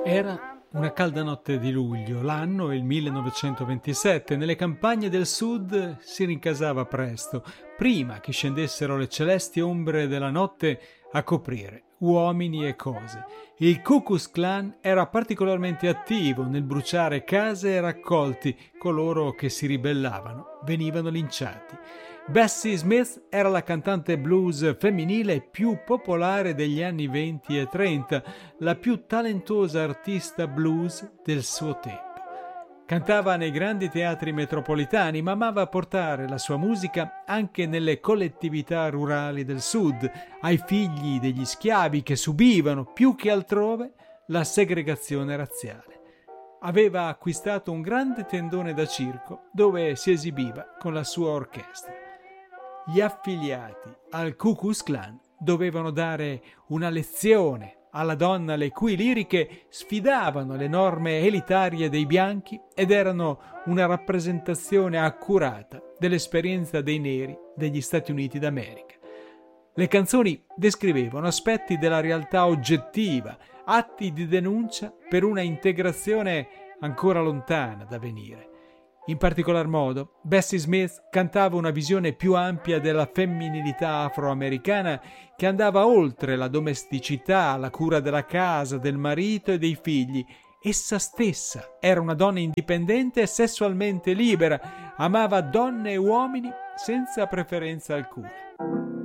Era una calda notte di luglio, l'anno è il 1927. Nelle campagne del sud si rincasava presto, prima che scendessero le celesti ombre della notte a coprire uomini e cose. Il Ku Klux Klan era particolarmente attivo nel bruciare case e raccolti. Coloro che si ribellavano venivano linciati. Bessie Smith era la cantante blues femminile più popolare degli anni 20 e 30, la più talentuosa artista blues del suo tempo. Cantava nei grandi teatri metropolitani, ma amava portare la sua musica anche nelle collettività rurali del sud, ai figli degli schiavi che subivano più che altrove la segregazione razziale. Aveva acquistato un grande tendone da circo dove si esibiva con la sua orchestra. Gli affiliati al Ku Klux Klan dovevano dare una lezione alla donna le cui liriche sfidavano le norme elitarie dei bianchi ed erano una rappresentazione accurata dell'esperienza dei neri degli Stati Uniti d'America. Le canzoni descrivevano aspetti della realtà oggettiva, atti di denuncia per una integrazione ancora lontana da venire. In particolar modo, Bessie Smith cantava una visione più ampia della femminilità afroamericana che andava oltre la domesticità, la cura della casa, del marito e dei figli. Essa stessa era una donna indipendente e sessualmente libera, amava donne e uomini senza preferenza alcuna.